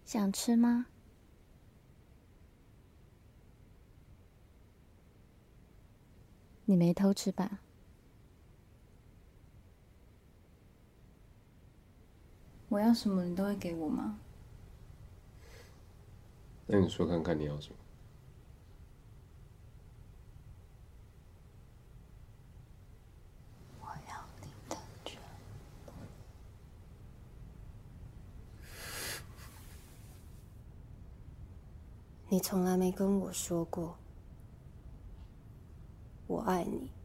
想吃吗？你没偷吃吧？ 我要什么你都会给我吗？ 那你说看看你要什么？ 我要你的全。你从来没跟我说过我爱你。